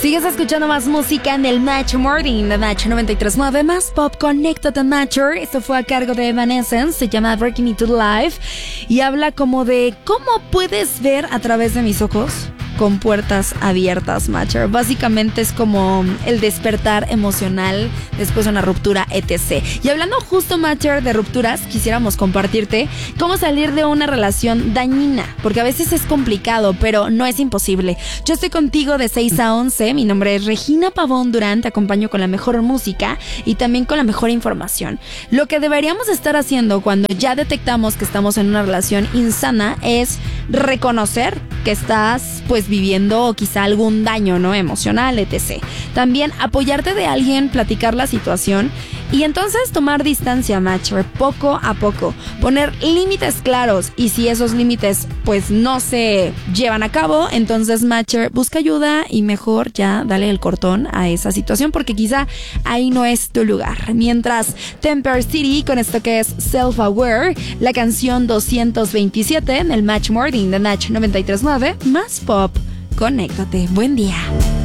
Sigues escuchando más música en el Match Morning de Match 93.9, más pop. Conéctate Matcher. Esto fue a cargo de Evanescence, se llama Breaking Me to Life y habla como de cómo puedes ver a través de mis ojos con puertas abiertas, Matcher. Básicamente es como el despertar emocional después de una ruptura, etc. Y hablando justo, Matcher, de rupturas, quisiéramos compartirte cómo salir de una relación dañina, porque a veces es complicado, pero no es imposible. Yo estoy contigo de 6 a 11, mi nombre es Regina Pavón Durán, te acompaño con la mejor música y también con la mejor información. Lo que deberíamos estar haciendo cuando ya detectamos que estamos en una relación insana es reconocer que estás pues viviendo o quizá algún daño, ¿no?, emocional, etc. También apoyarte de alguien, platicar la situación y entonces tomar distancia, Matcher, poco a poco, poner límites claros, y si esos límites pues no se llevan a cabo, entonces, Matcher, busca ayuda y mejor ya dale el cortón a esa situación porque quizá ahí no es tu lugar. Mientras, Temper City con esto que es Self Aware, la canción 227 en el Match Morning de Match 93.9, más pop. Conéctate. Buen día.